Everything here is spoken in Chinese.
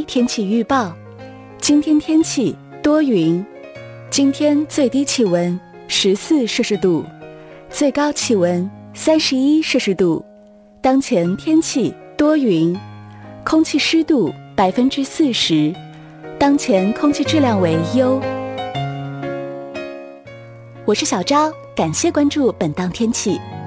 天气预报。今天天气多云，今天最低气温14摄氏度，最高气温31摄氏度。当前天气多云，空气湿度40%，当前空气质量为优。我是小昭，感谢关注本档天气。